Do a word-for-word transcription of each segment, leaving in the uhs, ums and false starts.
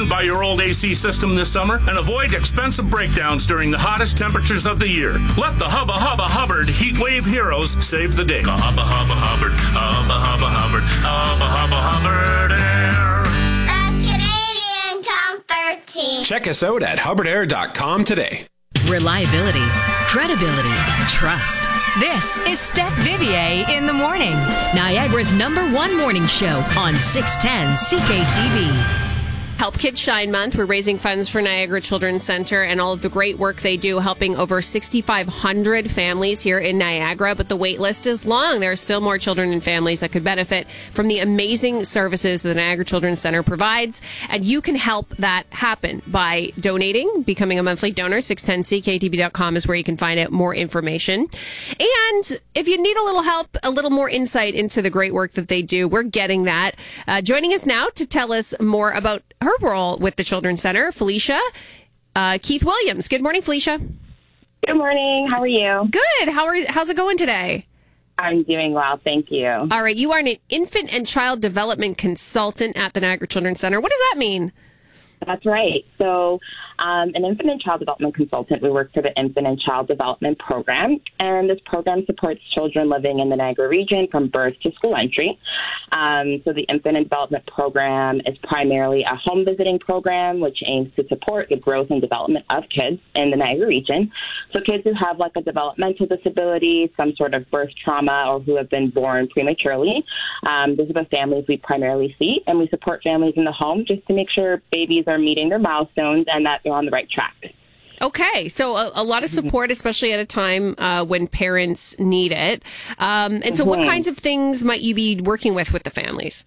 run by your old A C system this summer and avoid expensive breakdowns during the hottest temperatures of the year. Let the Hubba Hubba Hubbard Heat Wave Heroes save the day. Hubba Hubba Hubbard, Hubba Hubba Hubbard, Hubba Hubba Hubbard Air. The Canadian Comfort Team. Check us out at hubbard air dot com today. Reliability, credibility, trust. This is Steph Vivier in the morning. Niagara's number one morning show on six ten C K T V. Help Kids Shine Month. We're raising funds for Niagara Children's Center and all of the great work they do, helping over six thousand five hundred families here in Niagara. But the wait list is long. There are still more children and families that could benefit from the amazing services that the Niagara Children's Center provides. And you can help that happen by donating, becoming a monthly donor. six ten C K T V dot com is where you can find out more information. And if you need a little help, a little more insight into the great work that they do, we're getting that. Uh, joining us now to tell us more about her role with the Children's Center, Felicia uh, Keith Williams. Good morning, Felicia. Good morning. How are you? Good. How are how's it going today? I'm doing well, thank you. All right. You are an infant and child development consultant at the Niagara Children's Center. What does that mean? That's right. So um, an infant and child development consultant, we work for the Infant and Child Development Program, and this program supports children living in the Niagara region from birth to school entry. Um, so the Infant and Development Program is primarily a home visiting program, which aims to support the growth and development of kids in the Niagara region. So kids who have like a developmental disability, some sort of birth trauma, or who have been born prematurely. Um, those are the families we primarily see, and we support families in the home just to make sure babies are meeting their milestones and that they're on the right track. Okay, so a, a lot of support, especially at a time uh, when parents need it. Um, and so mm-hmm. what kinds of things might you be working with with the families?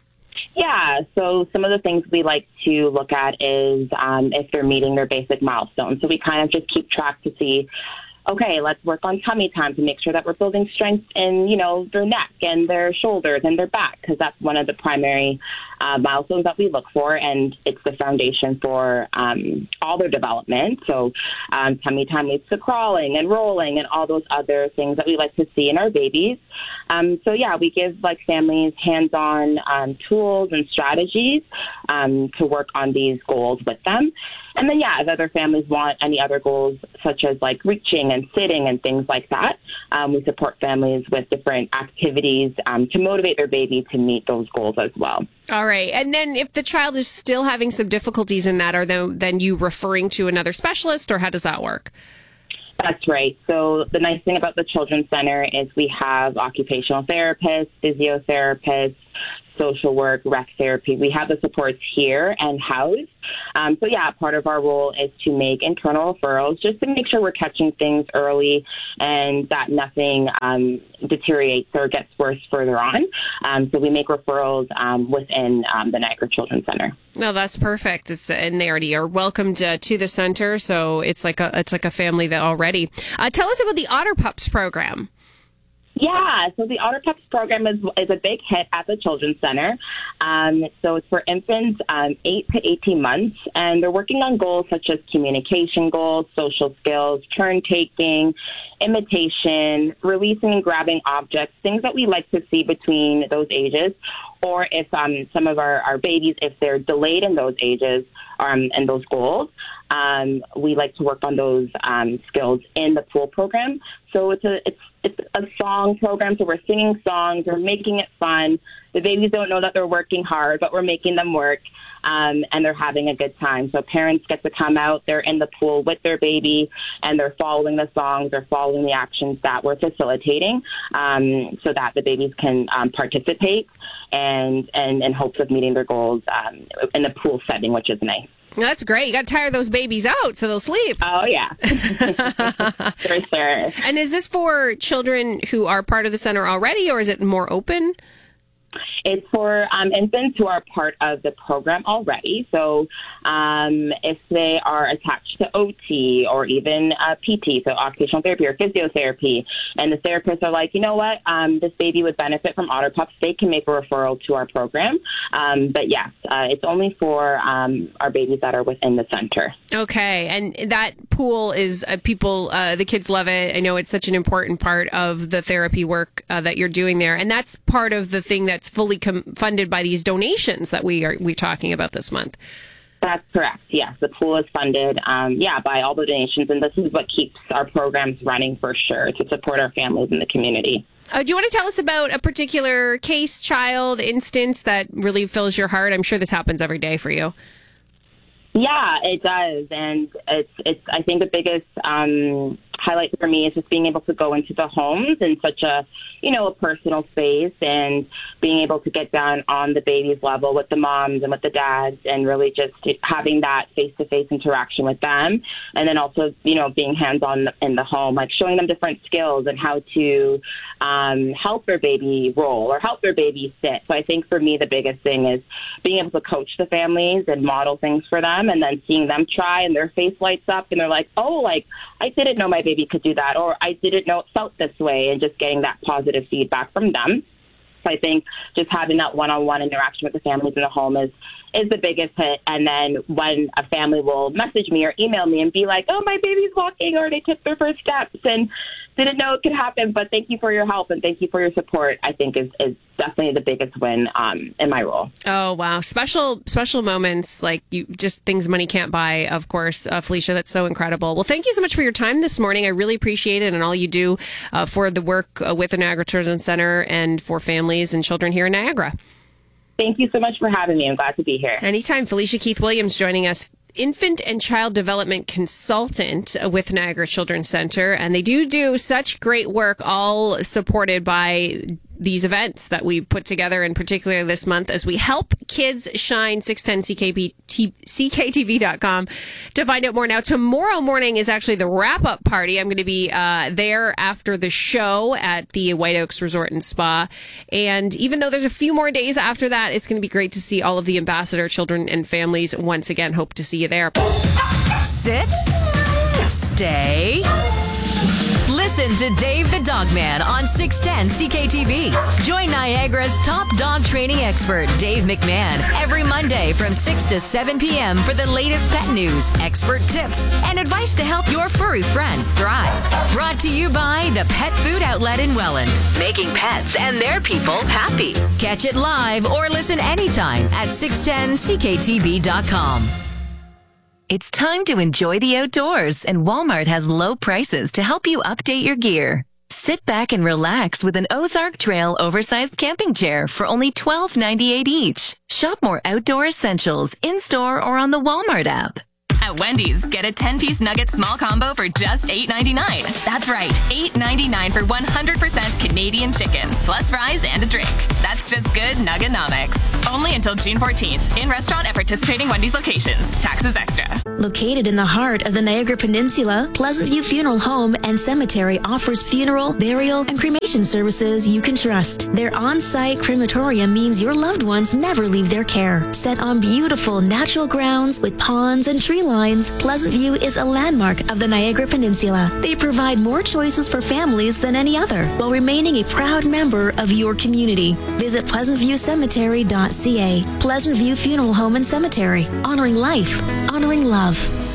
Yeah, so some of the things we like to look at is um, if they're meeting their basic milestones. So we kind of just keep track to see, okay, let's work on tummy time to make sure that we're building strength in, you know, their neck and their shoulders and their back, because that's one of the primary uh, milestones that we look for, and it's the foundation for um, all their development. So um, tummy time leads to crawling and rolling and all those other things that we like to see in our babies. Um, so, yeah, we give, like, families hands-on um, tools and strategies um, to work on these goals with them. And then, yeah, if other families want any other goals, such as, like, reaching and sitting and things like that, um, we support families with different activities um, to motivate their baby to meet those goals as well. All right. And then if the child is still having some difficulties in that, are they, then you referring to another specialist, or how does that work? That's right. So the nice thing about the Children's Center is we have occupational therapists, physiotherapists, social work, rec therapy. We have the supports here and housed. Um, so, yeah, part of our role is to make internal referrals just to make sure we're catching things early and that nothing um, deteriorates or gets worse further on. Um, so we make referrals um, within um, the Niagara Children's Center. No, that's perfect. It's and they already are welcomed uh, to the center, so it's like a it's like a family that already. Uh, tell us about the Otter Pups program. Yeah, so the Otter Pups program is is a big hit at the Children's Center. Um, so it's for infants um, eight to eighteen months, and they're working on goals such as communication goals, social skills, turn taking, imitation, releasing and grabbing objects, things that we like to see between those ages. Or if um, some of our, our babies, if they're delayed in those ages um, and those goals, um, we like to work on those um, skills in the pool program. So it's a it's it's a song program. So we're singing songs, we're making it fun. The babies don't know that they're working hard, but we're making them work, um, and they're having a good time. So parents get to come out, they're in the pool with their baby, and they're following the songs, they're following the actions that we're facilitating, um, so that the babies can um, participate and, and in hopes of meeting their goals um, in the pool setting, which is nice. That's great. You got to tire those babies out so they'll sleep. Oh, yeah. For sure. And is this for children who are part of the center already, or is it more open? It's for um, infants who are part of the program already. So um, if they are attached to O T or even uh, P T, so occupational therapy or physiotherapy, and the therapists are like, you know what, um, this baby would benefit from Otter Pups, they can make a referral to our program. Um, but yes, uh, it's only for um, our babies that are within the center. Okay. And that pool is uh, people, uh, the kids love it. I know it's such an important part of the therapy work uh, that you're doing there. And that's part of the thing that's fully com- funded by these donations that we are we talking about this month. That's correct. Yes, the pool is funded, um, yeah, by all the donations, and this is what keeps our programs running for sure, to support our families in the community. Uh, do you want to tell us about a particular case, child, instance that really fills your heart? I'm sure this happens every day for you. Yeah, it does, and it's it's. I think the biggest um, highlight for me is just being able to go into the homes in such a, you know, a personal space, and being able to get down on the baby's level with the moms and with the dads, and really just having that face-to-face interaction with them, and then also, you know, being hands-on in the home, like showing them different skills and how to um, help their baby roll or help their baby sit. So I think for me the biggest thing is being able to coach the families and model things for them, and then seeing them try and their face lights up and they're like, oh, like, I didn't know my baby could do that, or I didn't know it felt this way, and just getting that positive feedback from them. So I think just having that one-on-one interaction with the families in the home is is the biggest hit. And then when a family will message me or email me and be like, oh, my baby's walking, or they took their first steps and didn't know it could happen, but thank you for your help and thank you for your support, I think is, is definitely the biggest win um, in my role. Oh, wow. Special, special moments, like you just things money can't buy, of course. Uh, Felicia, that's so incredible. Well, thank you so much for your time this morning. I really appreciate it, and all you do uh, for the work uh, with the Niagara Children's Center and for families and children here in Niagara. Thank you so much for having me. I'm glad to be here. Anytime. Felicia Keith Williams joining us, infant and child development consultant with Niagara Children's Center. And they do do such great work, all supported by these events that we put together, in particular this month, as we help kids shine. six ten C K T V dot com to find out more. Now, tomorrow morning is actually the wrap-up party. I'm going to be uh, there after the show at the White Oaks Resort and Spa. And even though there's a few more days after that, it's going to be great to see all of the ambassador children and families once again. Hope to see you there. Sit. Stay. Listen to Dave the Dog Man on six ten C K T V. Join Niagara's top dog training expert, Dave McMahon, every Monday from six to seven p.m. for the latest pet news, expert tips, and advice to help your furry friend thrive. Brought to you by the Pet Food Outlet in Welland, making pets and their people happy. Catch it live or listen anytime at six ten C K T V dot com. It's time to enjoy the outdoors, and Walmart has low prices to help you update your gear. Sit back and relax with an Ozark Trail oversized camping chair for only twelve ninety-eight each. Shop more outdoor essentials in-store or on the Walmart app. At Wendy's, get a ten-piece nugget small combo for just eight ninety-nine. That's right, eight ninety-nine for one hundred percent Canadian chicken, plus fries and a drink. That's just good Nuggenomics. Only until June fourteenth. In restaurant at participating Wendy's locations. Taxes extra. Located in the heart of the Niagara Peninsula, Pleasant View Funeral Home and Cemetery offers funeral, burial, and cremation services you can trust. Their on-site crematorium means your loved ones never leave their care. Set on beautiful natural grounds with ponds and tree lines, Pleasant View is a landmark of the Niagara Peninsula. They provide more choices for families than any other, while remaining a proud member of your community. Visit pleasant view cemetery dot c a. Pleasant View Funeral Home and Cemetery. Honoring life. Honoring love.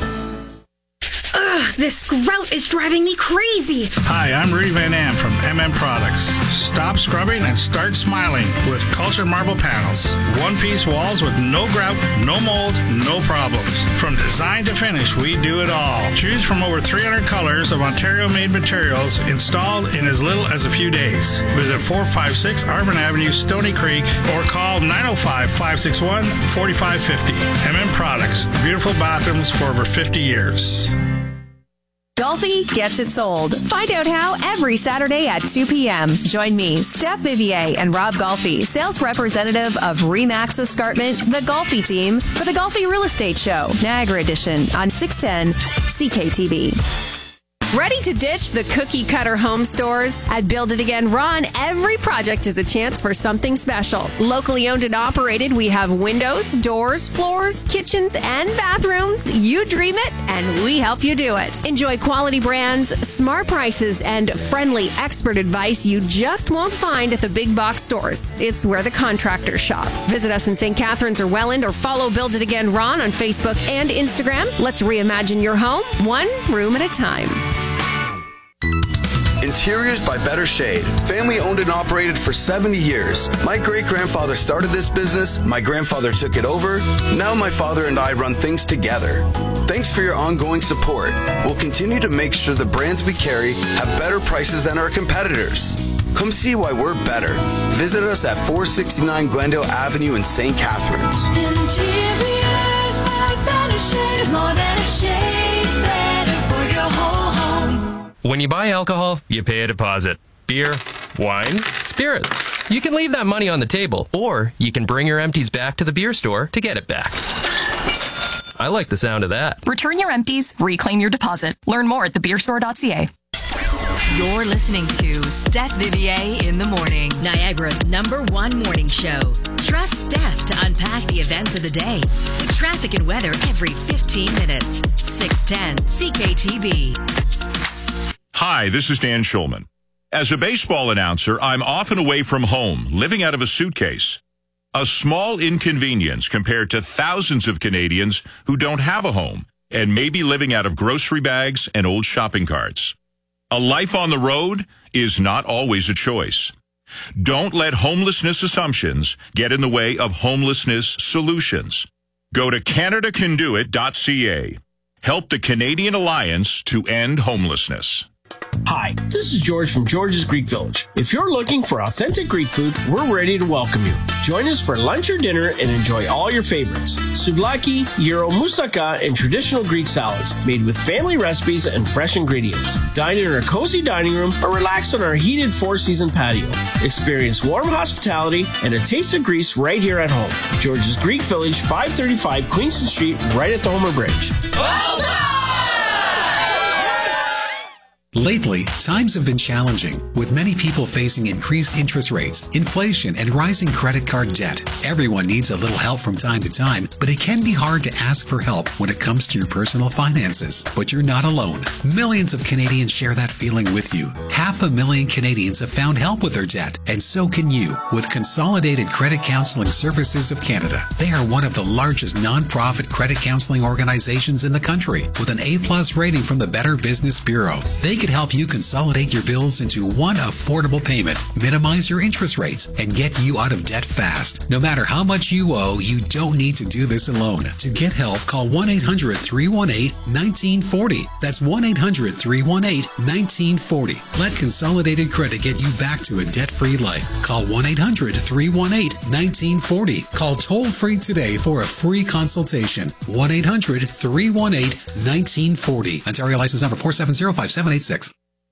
Ugh, this grout is driving me crazy. Hi, I'm Rudy Van Am from M M Products. Stop scrubbing and start smiling with Culture Marble Panels. One-piece walls with no grout, no mold, no problems. From design to finish, we do it all. Choose from over three hundred colors of Ontario-made materials installed in as little as a few days. Visit four five six Arvin Avenue, Stony Creek, or call nine oh five, five six one, four five five oh. M M Products. Beautiful bathrooms for over fifty years. Golfi gets it sold. Find out how every Saturday at two p.m. Join me, Steph Vivier, and Rob Golfi, sales representative of Remax Escarpment, the Golfi team, for the Golfi Real Estate Show, Niagara Edition, on six ten C K T V. Ready to ditch the cookie cutter home stores? At Build It Again Ron, every project is a chance for something special. Locally owned and operated, we have windows, doors, floors, kitchens, and bathrooms. You dream it, and we help you do it. Enjoy quality brands, smart prices, and friendly expert advice you just won't find at the big box stores. It's where the contractors shop. Visit us in Saint Catharines or Welland, or follow Build It Again Ron on Facebook and Instagram. Let's reimagine your home, one room at a time. Interiors by Better Shade. Family owned and operated for seventy years. My great-grandfather started this business, my grandfather took it over, now my father and I run things together. Thanks for your ongoing support. We'll continue to make sure the brands we carry have better prices than our competitors. Come see why we're better. Visit us at four sixty-nine Glendale Avenue in Saint Catharines. Interiors by Better Shade. More than a shade, better for your whole home. When you buy alcohol, you pay a deposit. Beer, wine, spirits. You can leave that money on the table, or you can bring your empties back to the beer store to get it back. I like the sound of that. Return your empties, reclaim your deposit. Learn more at the beer store dot c a. You're listening to Steph Vivier in the Morning, Niagara's number one morning show. Trust Steph to unpack the events of the day. Traffic and weather every fifteen minutes. six ten C K T V. Hi, this is Dan Schulman. As a baseball announcer, I'm often away from home, living out of a suitcase. A small inconvenience compared to thousands of Canadians who don't have a home and may be living out of grocery bags and old shopping carts. A life on the road is not always a choice. Don't let homelessness assumptions get in the way of homelessness solutions. Go to Canada Can Do It dot c a. Help the Canadian Alliance to End Homelessness. Hi, this is George from George's Greek Village. If you're looking for authentic Greek food, we're ready to welcome you. Join us for lunch or dinner and enjoy all your favorites. Souvlaki, gyro, moussaka, and traditional Greek salads made with family recipes and fresh ingredients. Dine in our cozy dining room or relax on our heated four-season patio. Experience warm hospitality and a taste of Greece right here at home. George's Greek Village, five thirty-five Queenston Street, right at the Homer Bridge. Well done! Lately, times have been challenging, with many people facing increased interest rates, inflation, and rising credit card debt. Everyone needs a little help from time to time, but it can be hard to ask for help when it comes to your personal finances. But you're not alone. Millions of Canadians share that feeling with you. Half a million Canadians have found help with their debt, and so can you, with Consolidated Credit Counseling Services of Canada. They are one of the largest non-profit credit counseling organizations in the country, with an A-plus rating from the Better Business Bureau. They could help you consolidate your bills into one affordable payment, minimize your interest rates, and get you out of debt fast. No matter how much you owe, you don't need to do this alone. To get help, call one eight hundred, three one eight, one nine four zero. That's one eight hundred, three one eight, one nine four zero. Let Consolidated Credit get you back to a debt-free life. Call one eight hundred, three one eight, one nine four zero. Call toll-free today for a free consultation. one eight hundred, three one eight, one nine four zero. Ontario license number four seven zero, five seven eight six.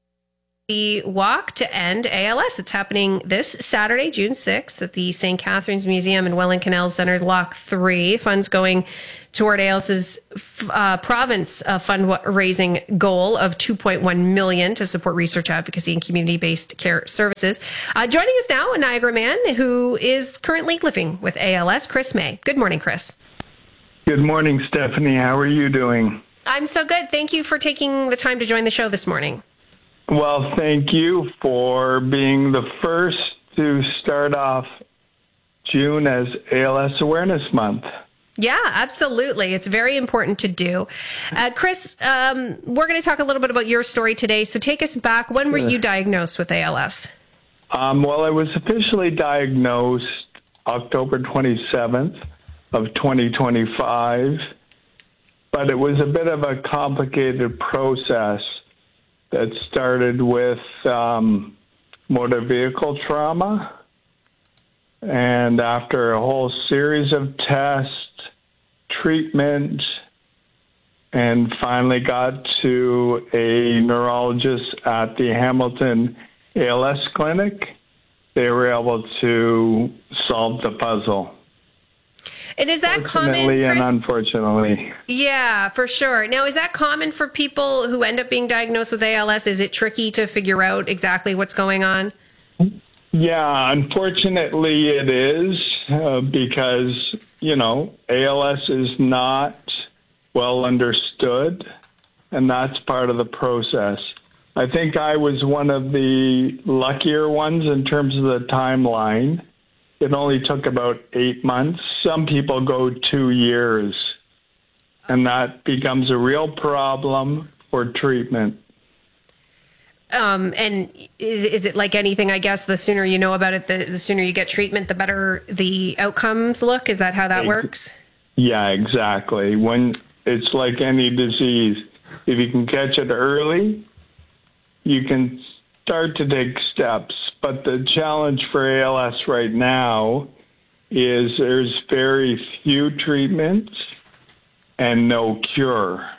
The Walk to End A L S. It's happening this Saturday, June sixth, at the Saint Catharines Museum in Welland Canal Center, Lock three. Funds going toward ALS's uh, province uh, fundraising goal of two point one million dollars to support research, advocacy, and community-based care services. Uh, joining us now, a Niagara man who is currently living with A L S, Chris May. Good morning, Chris. Good morning, Stephanie. How are you doing? I'm so good. Thank you for taking the time to join the show this morning. Well, thank you for being the first to start off June as A L S Awareness Month. Yeah, absolutely. It's very important to do. Uh, Chris, um, we're going to talk a little bit about your story today. So take us back. When were you diagnosed with A L S? Um, well, I was officially diagnosed October twenty-seventh of twenty twenty-five, but it was a bit of a complicated process that started with um, motor vehicle trauma. And after a whole series of tests, treatment, and finally got to a neurologist at the Hamilton A L S clinic, they were able to solve the puzzle. And is that common, Fortunately Chris? and unfortunately. Yeah, for sure. Now, is that common for people who end up being diagnosed with A L S? Is it tricky to figure out exactly what's going on? Yeah, unfortunately it is uh, because, you know, A L S is not well understood, and that's part of the process. I think I was one of the luckier ones in terms of the timeline. It only took about eight months. Some people go two years, and that becomes a real problem for treatment. Um, and is, is it like anything, I guess, the sooner you know about it, the, the sooner you get treatment, the better the outcomes look? Is that how that works? Yeah, exactly. When it's like any disease, if you can catch it early, you can start to take steps. But the challenge for A L S right now is there's very few treatments and no cure.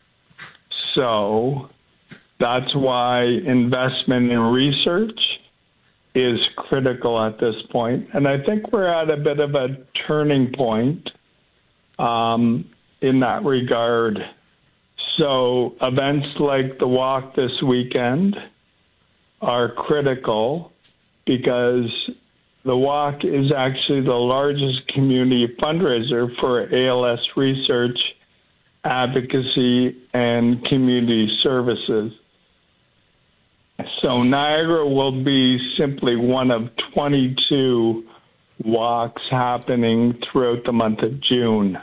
So that's why investment in research is critical at this point. And I think we're at a bit of a turning point um, in that regard. So events like the walk this weekend are critical because the walk is actually the largest community fundraiser for A L S research, advocacy, and community services. So Niagara will be simply one of twenty-two walks happening throughout the month of June.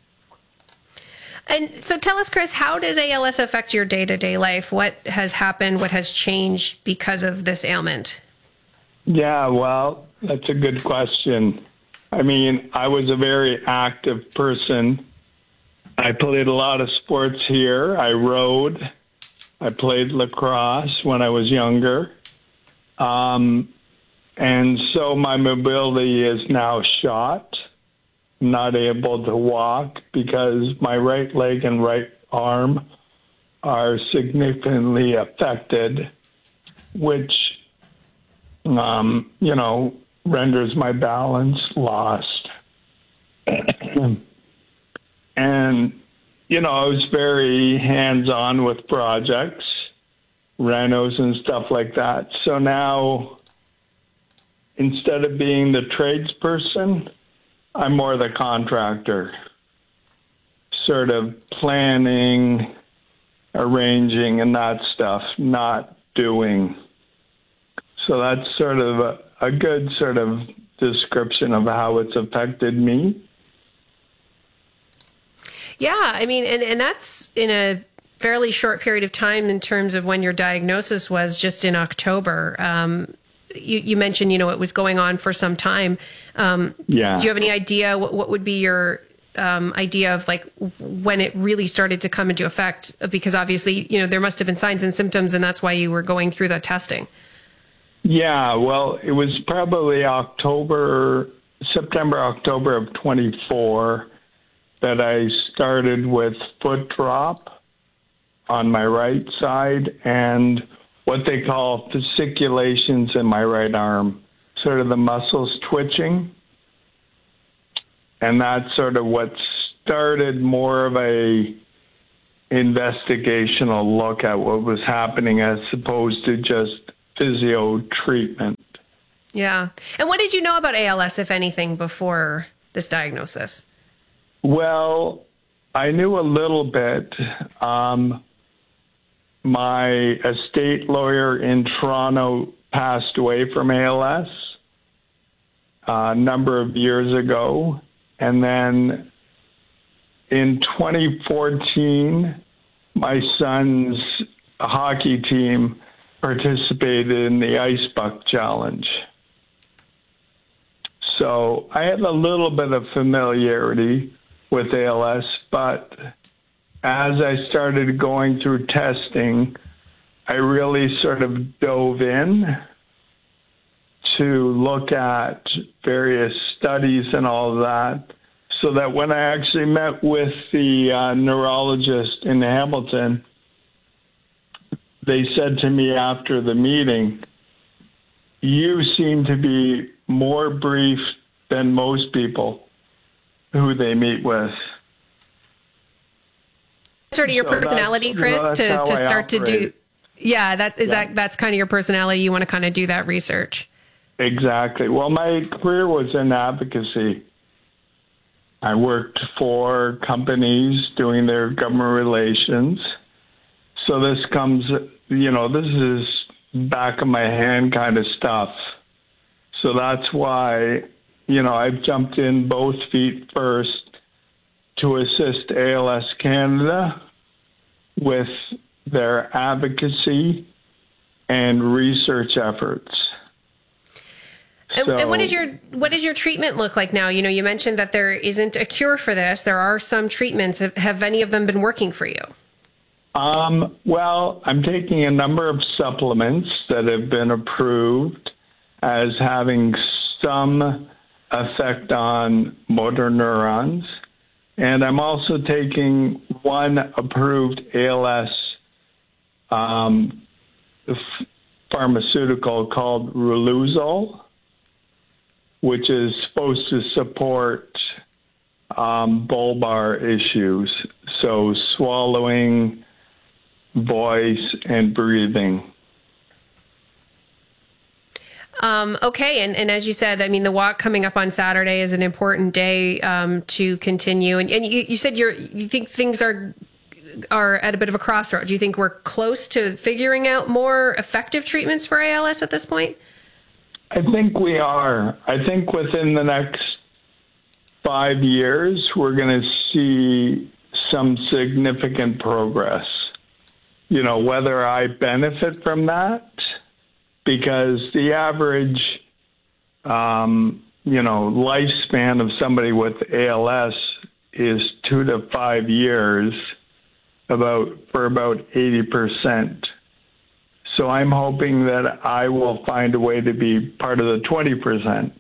And so tell us, Chris, how does A L S affect your day-to-day life? What has happened? What has changed because of this ailment? Yeah, well, that's a good question. I mean, I was a very active person. I played a lot of sports here. I rode. I played lacrosse when I was younger. Um, and so my mobility is now shot. I'm not able to walk because my right leg and right arm are significantly affected, which, um, you know, renders my balance lost. And, you know, I was very hands-on with projects, renos and stuff like that. So now, instead of being the tradesperson, I'm more the contractor, sort of planning, arranging, and that stuff, not doing. So that's sort of a, a good sort of description of how it's affected me. Yeah, I mean, and, and that's in a fairly short period of time in terms of when your diagnosis was, just in October. Um, you, you mentioned, you know, it was going on for some time. Um, yeah. Do you have any idea what, what would be your um, idea of like when it really started to come into effect? Because obviously, you know, there must have been signs and symptoms, and that's why you were going through that testing. Yeah, well, it was probably October, September, October of twenty-four that I started with foot drop on my right side and what they call fasciculations in my right arm, sort of the muscles twitching. And that's sort of what started more of a investigational look at what was happening as opposed to just physio treatment. Yeah. And what did you know about A L S, if anything, before this diagnosis? Well, I knew a little bit. Um, my estate lawyer in Toronto passed away from A L S a number of years ago. And then in twenty fourteen, my son's hockey team participated in the Ice Buck Challenge. So I had a little bit of familiarity with A L S, but as I started going through testing, I really sort of dove in to look at various studies and all of that, so that when I actually met with the uh, neurologist in Hamilton, they said to me after the meeting, "You seem to be more brief than most people who they meet with." Sort of your So personality, that's- Chris, you know, that's to, how to I start to do. operate. Yeah, that is Yeah. that. That's kind of your personality. You want to kind of do that research. Exactly. Well, my career was in advocacy. I worked for companies doing their government relations. So this comes, you know, this is back of my hand kind of stuff. So that's why, you know, I've jumped in both feet first to assist A L S Canada with their advocacy and research efforts. And, So- and what is your what does your treatment look like now? You know, you mentioned that there isn't a cure for this. There are some treatments. Have, have any of them been working for you? Um, well, I'm taking a number of supplements that have been approved as having some effect on motor neurons. And I'm also taking one approved A L S um, f- pharmaceutical called Riluzole, which is supposed to support um, bulbar issues, so swallowing, voice, and breathing. Um, okay, and, and as you said, I mean, the walk coming up on Saturday is an important day um, to continue. And, and you, you said you're you think things are are at a bit of a crossroads. Do you think we're close to figuring out more effective treatments for A L S at this point? I think we are. I think within the next five years, we're going to see some significant progress. You know, whether I benefit from that, because the average, um, you know, lifespan of somebody with A L S is two to five years, about for about eighty percent. So I'm hoping that I will find a way to be part of the twenty percent.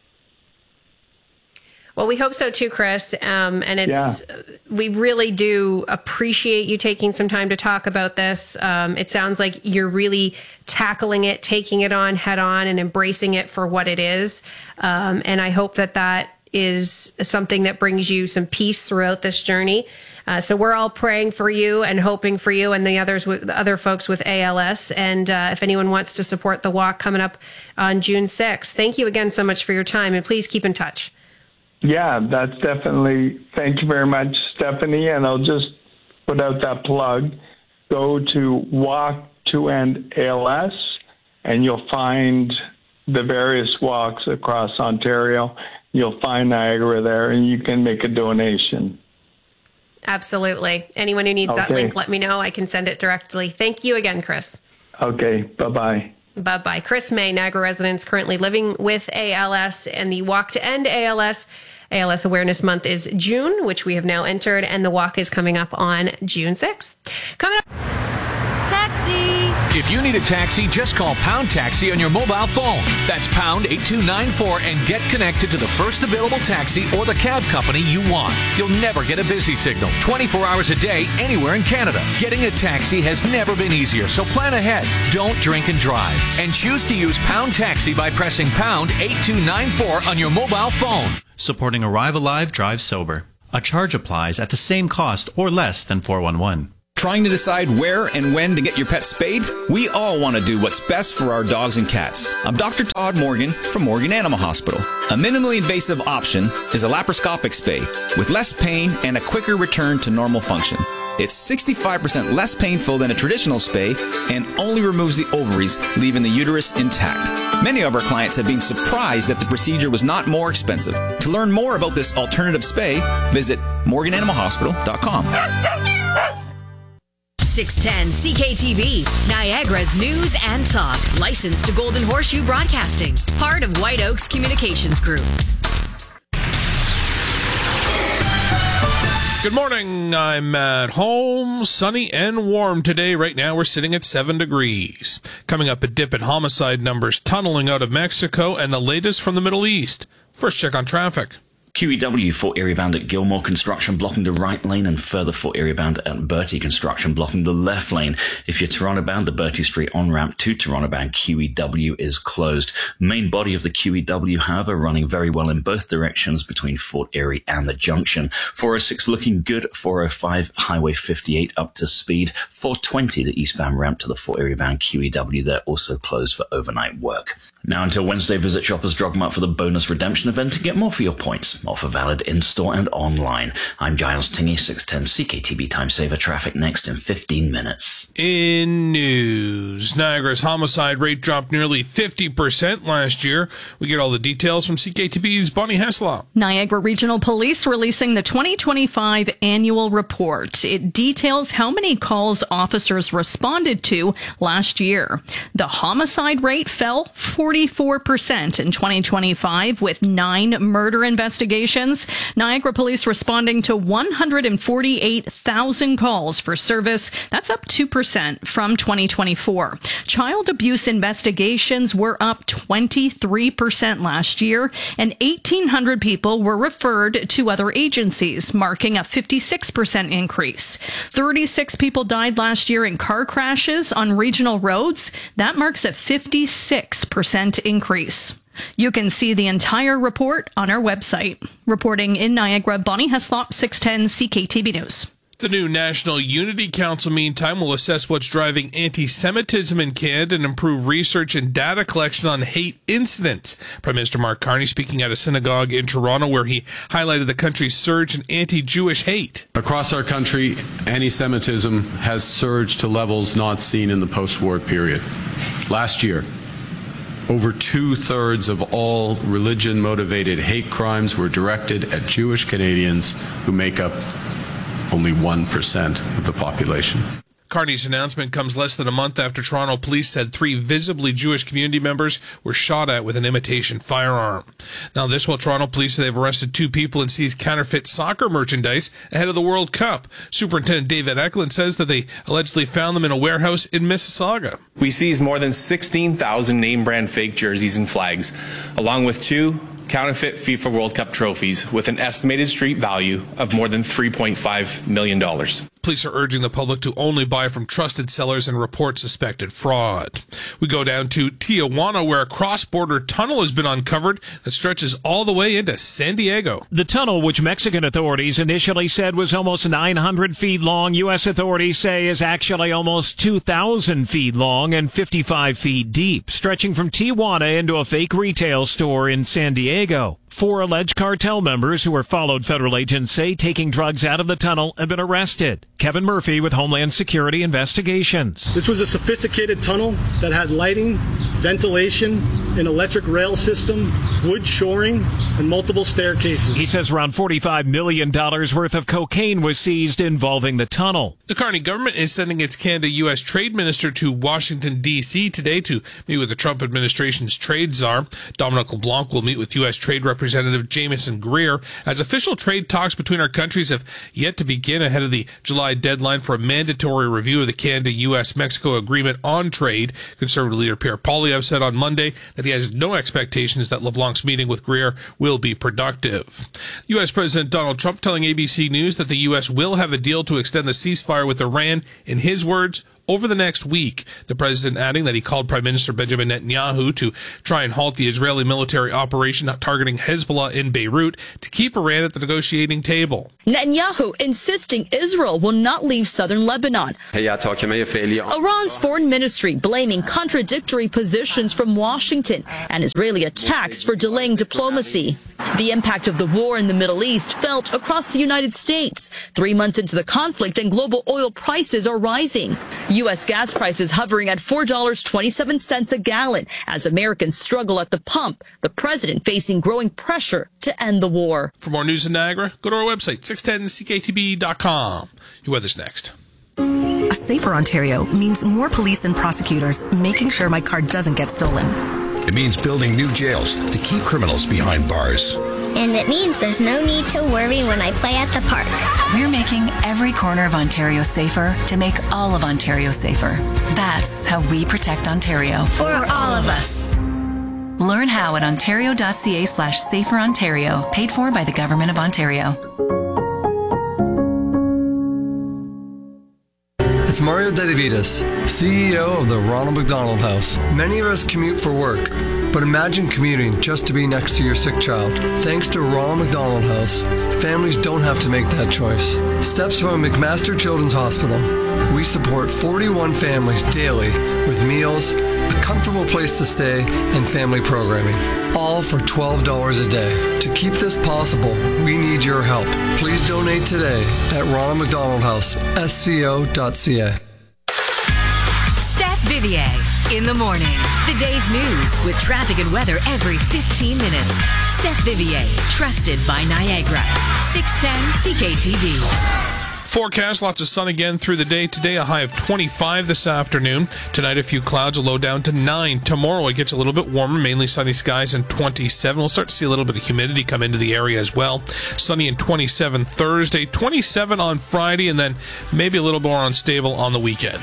Well, we hope so too, Chris. Um, and it's Yeah. we really do appreciate you taking some time to talk about this. Um, it sounds like you're really tackling it, taking it on head on, and embracing it for what it is. Um, and I hope that that is something that brings you some peace throughout this journey. Uh, so we're all praying for you and hoping for you and the others with the other folks with A L S. And uh, if anyone wants to support the walk coming up on June sixth, thank you again so much for your time, and please keep in touch. Yeah, that's definitely, thank you very much, Stephanie. And I'll just put out that plug. Go to Walk to End A L S, and you'll find the various walks across Ontario. You'll find Niagara there, and you can make a donation. Absolutely. Anyone who needs that Okay. link, let me know. I can send it directly. Thank you again, Chris. Okay, bye-bye. Bye-bye. Chris May, Niagara residents currently living with A L S, and the Walk to End A L S. A L S Awareness Month is June, which we have now entered, and the walk is coming up on June sixth. Coming up. Taxi! If you need a taxi, just call Pound Taxi on your mobile phone. That's pound eight two nine four and get connected to the first available taxi or the cab company you want. You'll never get a busy signal twenty-four hours a day anywhere in Canada. Getting a taxi has never been easier, so plan ahead. Don't drink and drive. And choose to use Pound Taxi by pressing pound eight two nine four on your mobile phone. Supporting Arrive Alive, Drive Sober. A charge applies at the same cost or less than four one one. Trying to decide where and when to get your pet spayed? We all want to do what's best for our dogs and cats. I'm Doctor Todd Morgan from Morgan Animal Hospital. A minimally invasive option is a laparoscopic spay with less pain and a quicker return to normal function. It's sixty-five percent less painful than a traditional spay and only removes the ovaries, leaving the uterus intact. Many of our clients have been surprised that the procedure was not more expensive. To learn more about this alternative spay, visit morgan animal hospital dot com. six ten C K T V, Niagara's news and talk. Licensed to Golden Horseshoe Broadcasting. Part of White Oaks Communications Group. Good morning. I'm at home, sunny and warm today. Right now we're sitting at seven degrees. Coming up, a dip in homicide numbers tunneling out of Mexico and the latest from the Middle East. First check on traffic. Q E W for area bound at Gilmore Construction blocking the right lane, and further for area bound at Bertie Construction blocking the left lane. If you're Toronto bound, the Bertie Street on-ramp to Toronto bound Q E W is closed. Main body of the Q E W, however, running very well in both directions between Fort Erie and the junction. four oh six looking good, four oh five Highway fifty-eight up to speed. four twenty the eastbound ramp to the Fort Erie bound Q E W, they're also closed for overnight work. Now until Wednesday, visit Shoppers Drug Mart for the bonus redemption event and get more for your points. Offer valid in-store and online. I'm Giles Tingy, six ten C K T B Time Saver. Traffic next in fifteen minutes. In news, Niagara's homicide rate dropped nearly fifty percent last year. We get all the details from C K T B's Bonnie Heslop. Niagara Regional Police releasing the twenty twenty-five annual report. It details how many calls officers responded to last year. The homicide rate fell forty-four percent in twenty twenty-five with nine murder investigations. Niagara Police responding to one hundred forty-eight thousand calls for service. That's up two percent from twenty twenty-four. Child abuse investigations were up twenty-three percent last year, and eighteen hundred people were referred to other agencies, marking a fifty-six percent increase. thirty-six people died last year in car crashes on regional roads. That marks a fifty-six percent increase. You can see the entire report on our website. Reporting in Niagara, Bonnie Heslop, six ten C K T B News. The new National Unity Council, meantime, will assess what's driving anti-Semitism in Canada and improve research and data collection on hate incidents. Prime Minister Mark Carney speaking at a synagogue in Toronto where he highlighted the country's surge in anti-Jewish hate. Across our country, anti-Semitism has surged to levels not seen in the post-war period. Last year, over two-thirds of all religion-motivated hate crimes were directed at Jewish Canadians who make up only one percent of the population. Carney's announcement comes less than a month after Toronto police said three visibly Jewish community members were shot at with an imitation firearm. Now, this while Toronto police say they've arrested two people and seized counterfeit soccer merchandise ahead of the World Cup. Superintendent David Eklund says that they allegedly found them in a warehouse in Mississauga. We seized more than sixteen thousand name-brand fake jerseys and flags, along with two counterfeit FIFA World Cup trophies with an estimated street value of more than three point five million dollars. Police are urging the public to only buy from trusted sellers and report suspected fraud. We go down to Tijuana, where a cross-border tunnel has been uncovered that stretches all the way into San Diego. The tunnel, which Mexican authorities initially said was almost nine hundred feet long, U S authorities say is actually almost two thousand feet long and fifty-five feet deep, stretching from Tijuana into a fake retail store in San Diego. Four alleged cartel members who were followed, federal agents say, taking drugs out of the tunnel have been arrested. Kevin Murphy with Homeland Security Investigations. This was a sophisticated tunnel that had lighting, ventilation, an electric rail system, wood shoring, and multiple staircases. He says around forty-five million dollars worth of cocaine was seized involving the tunnel. The Carney government is sending its Canada-U S trade minister to Washington, D C today to meet with the Trump administration's trade czar. Dominic LeBlanc will meet with U S trade representative Jameson Greer as official trade talks between our countries have yet to begin ahead of the July deadline for a mandatory review of the Canada-U S-Mexico agreement on trade. Conservative leader Pierre Poilievre said on Monday that he has no expectations that LeBlanc's meeting with Greer will be productive. U S President Donald Trump telling A B C News that the U S will have a deal to extend the ceasefire with Iran, in his words, over the next week. The president adding that he called Prime Minister Benjamin Netanyahu to try and halt the Israeli military operation targeting Hezbollah in Beirut to keep Iran at the negotiating table. Netanyahu insisting Israel will not leave southern Lebanon. Iran's foreign ministry blaming contradictory positions from Washington and Israeli attacks for delaying diplomacy. The impact of the war in the Middle East felt across the United States. Three months into the conflict and global oil prices are rising. U S gas prices hovering at four dollars and twenty-seven cents a gallon as Americans struggle at the pump, the president facing growing pressure to end the war. For more news in Niagara, go to our website, six ten C K T B dot com. Your weather's next. A safer Ontario means more police and prosecutors making sure my car doesn't get stolen. It means building new jails to keep criminals behind bars. And it means there's no need to worry when I play at the park. We're making every corner of Ontario safer to make all of Ontario safer. That's how we protect Ontario. For all of us. Learn how at ontario.ca slash safer Ontario, paid for by the Government of Ontario. It's Mario Dedivitas, C E O of the Ronald McDonald House. Many of us commute for work, but imagine commuting just to be next to your sick child. Thanks to Ronald McDonald House, families don't have to make that choice. Steps from McMaster Children's Hospital. We support forty-one families daily with meals, a comfortable place to stay, and family programming, all all for twelve dollars a day. To keep this possible, we need your help. Please donate today at Ronald McDonald House, S C O dot C A. Steph Vivier in the morning. The day's news with traffic and weather every fifteen minutes. Steph Vivier, trusted by Niagara. six ten C K T V. Forecast, lots of sun again through the day. Today, a high of twenty-five this afternoon. Tonight, a few clouds, a low down to nine. Tomorrow, it gets a little bit warmer, mainly sunny skies, and twenty-seven. We'll start to see a little bit of humidity come into the area as well. Sunny and twenty-seven Thursday, twenty-seven on Friday, and then maybe a little more unstable on the weekend.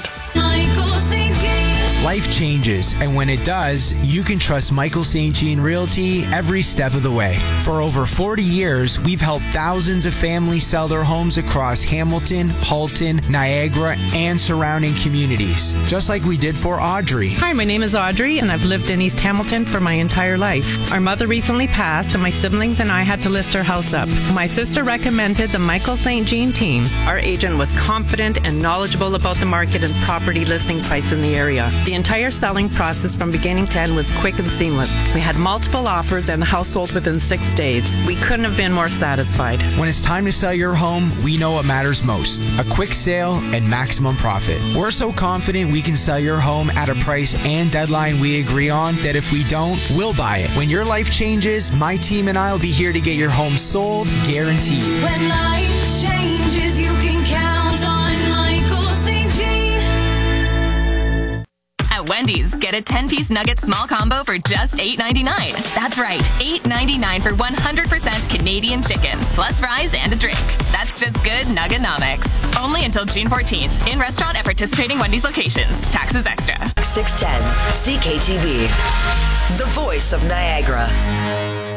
Life changes, and when it does, you can trust Michael Saint Jean Realty every step of the way. For over forty years, we've helped thousands of families sell their homes across Hamilton, Halton, Niagara, and surrounding communities, just like we did for Audrey. Hi, my name is Audrey, and I've lived in East Hamilton for my entire life. Our mother recently passed, and my siblings and I had to list our house up. My sister recommended the Michael Saint Jean team. Our agent was confident and knowledgeable about the market and property listing price in the area. The entire selling process from beginning to end was quick and seamless. We had multiple offers and the house sold within six days. We couldn't have been more satisfied. When it's time to sell your home, we know what matters most. A quick sale and maximum profit. We're so confident we can sell your home at a price and deadline we agree on that if we don't, we'll buy it. When your life changes, my team and I will be here to get your home sold, guaranteed. When life changes, you can count on Michael Saint Jean. At Wendy's, get a ten-piece nugget small combo for just eight ninety-nine. That's right, eight ninety-nine for one hundred percent Canadian chicken, plus fries and a drink. That's just good Nuggenomics. Only until June fourteenth. In restaurant at participating Wendy's locations. Taxes extra. six ten C K T V. The voice of Niagara.